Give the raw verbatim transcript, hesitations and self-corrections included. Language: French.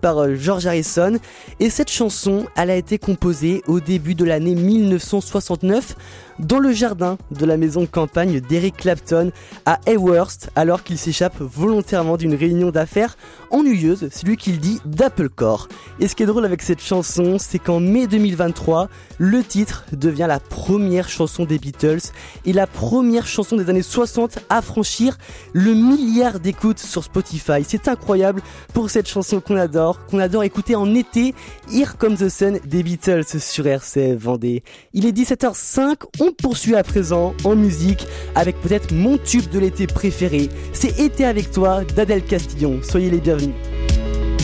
par euh, George Harrison. Et cette chanson, elle a été composée au début de l'année dix-neuf cent soixante-neuf dans le jardin de la maison de campagne d'Eric Clapton à Haworth, alors qu'il s'échappe volontairement d'une réunion d'affaires ennuyeuse, c'est lui qui le dit, d'Applecore. Et ce qui est drôle avec cette chanson, c'est qu'en mai deux mille vingt-trois, le titre devient la première chanson des Beatles et la première chanson des années soixante à franchir le milliard d'écoutes sur Spotify. C'est incroyable pour cette chanson qu'on adore, qu'on adore écouter en été, Here Comes the Sun des Beatles sur R C F Vendée. Il est dix-sept heures cinq, on poursuit à présent en musique avec peut-être mon tube de l'été préféré. C'est Été avec toi d'Adèle Castillon. Soyez les bienvenus.